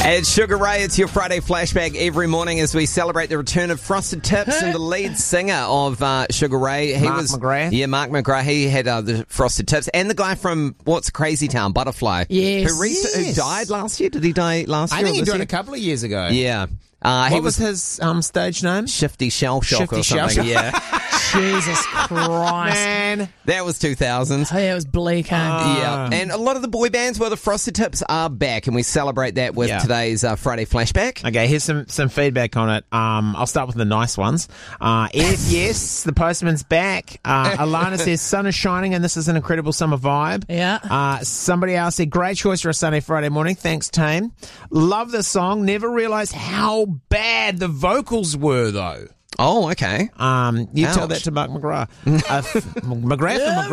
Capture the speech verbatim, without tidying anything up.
It's Sugar Ray. It's your Friday flashback every morning as we celebrate the return of Frosted Tips and the lead singer of uh, Sugar Ray. He Mark was, McGrath. Yeah, Mark McGrath. He had uh, the Frosted Tips, and the guy from What's Crazy Town, Butterfly. Yes. Who, rec- who Yes. died last year? Did he die last I year? think or he this died year? a couple of years ago. Yeah. Uh, he What was was his um, stage name? Shifty Shell Shock Shifty or Shell something. Shock. Yeah. Jesus Christ. Man. That was two thousands. Oh, yeah, it was bleak, huh? Yeah, and a lot of the boy bands, well, the Frosted Tips are back, and we celebrate that with Yeah. today's uh, Friday flashback. Okay, here's some, some feedback on it. Um, I'll start with the nice ones. Uh, Ed, yes, the postman's back. Uh, Alana says, sun is shining and this is an incredible summer vibe. Yeah. Uh, somebody else said, great choice for a Sunday, Friday morning. Thanks, team. Love the song. Never realised how bad the vocals were, though. Oh, okay. Um, you tell Ouch. that to Mark McGrath. Uh, f- McGrath or McGrath?